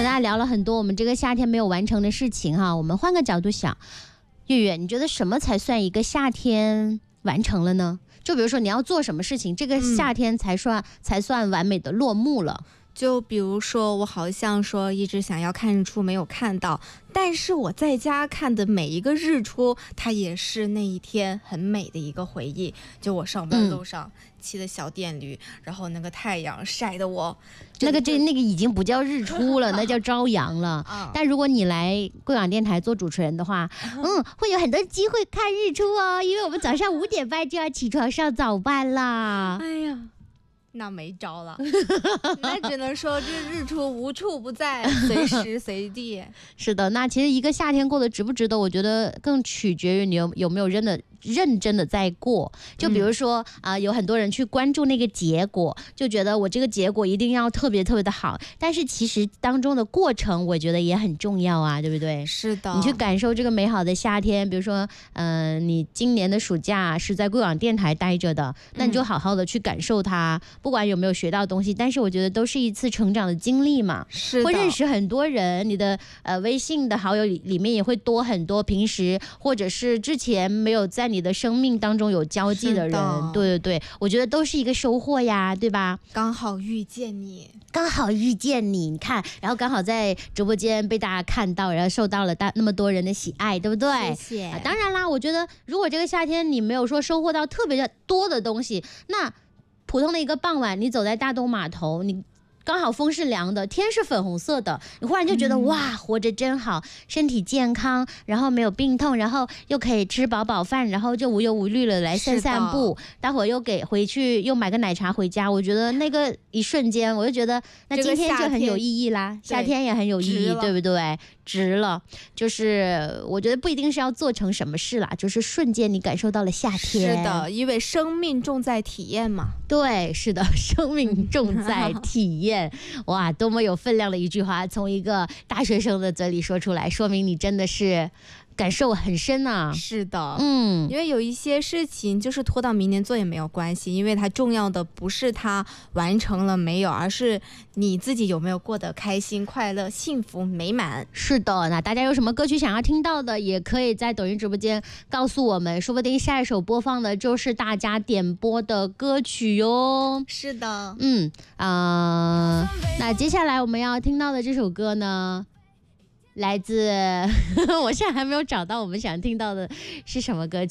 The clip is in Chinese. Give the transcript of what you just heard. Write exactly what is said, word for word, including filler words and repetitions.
跟大家聊了很多我们这个夏天没有完成的事情哈，我们换个角度想，月月，你觉得什么才算一个夏天完成了呢？就比如说你要做什么事情，这个夏天才算、嗯、才算完美的落幕了。 就比如说我好像说一直想要看日出没有看到，但是我在家看的每一个日出它也是那一天很美的一个回忆。就我上班路上骑的小电驴、嗯、然后那个太阳晒得我那个这那个已经不叫日出了那叫朝阳了、嗯、但如果你来贵港电台做主持人的话，嗯，会有很多机会看日出哦，因为我们早上五点半就要起床上早班啦。 哎呀，那没招了那只能说这日出无处不在，随时随地。 是的，那其实一个夏天过得值不值得，我觉得更取决于你有有没有认的认真的在过。就比如说啊、嗯呃，有很多人去关注那个结果，就觉得我这个结果一定要特别特别的好，但是其实当中的过程我觉得也很重要啊，对不对？ 是的， 你去感受这个美好的夏天，比如说嗯、呃，你今年的暑假是在贵港电台待着的，那你就好好的去感受它、嗯，不管有没有学到东西，但是我觉得都是一次成长的经历嘛。 是的， 会认识很多人，你的呃微信的好友里里面也会多很多平时或者是之前没有在你的生命当中有交际的人。的对对对，我觉得都是一个收获呀，对吧？ 刚好遇见你， 刚好遇见你，你看，然后刚好在直播间被大家看到，然后受到了大那么多人的喜爱，对不对？ 谢谢、 啊、当然啦，我觉得如果这个夏天你没有说收获到特别的多的东西，那普通的一个傍晚，你走在大东码头，你刚好风是凉的，天是粉红色的，你忽然就觉得、嗯、哇，活着真好，身体健康，然后没有病痛，然后又可以吃饱饱饭，然后就无忧无虑了来散散步，待会儿又给回去又买个奶茶回家，我觉得那个一瞬间我就觉得那今天就很有意义啦，这个、夏天也很有意义，对不对？值了，就是我觉得不一定是要做成什么事啦，就是瞬间你感受到了夏天。 是的，因为生命重在体验嘛。 对，是的，生命重在体验哇，多么有分量的一句话，从一个大学生的嘴里说出来，说明你真的是感受很深啊。 是的， 嗯， 因为有一些事情就是拖到明年做也没有关系，因为它重要的不是它完成了没有，而是你自己有没有过得开心、快乐、幸福、美满。 是的，那大家有什么歌曲想要听到的，也可以在抖音直播间告诉我们，说不定下一首播放的就是大家点播的歌曲哟。 是的， 嗯啊、呃，那接下来我们要听到的这首歌呢，来自我现在还没有找到我们想听到的是什么歌曲。